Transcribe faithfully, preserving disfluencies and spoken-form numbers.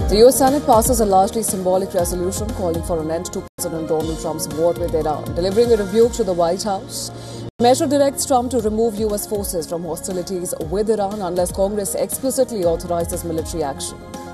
The U S Senate passes a largely symbolic resolution calling for an end to President Donald Trump's war with Iran, delivering a rebuke to the White House. The measure directs Trump to remove U S forces from hostilities with Iran unless Congress explicitly authorizes military action.